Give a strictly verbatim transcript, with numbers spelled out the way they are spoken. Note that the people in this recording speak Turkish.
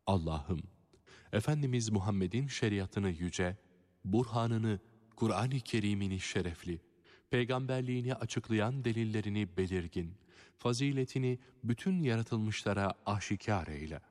Allah'ım, Efendimiz Muhammed'in şeriatını yüce, burhanını, Kur'an-ı Kerim'ini şerefli, peygamberliğini açıklayan delillerini belirgin, faziletini bütün yaratılmışlara aşikar eyle.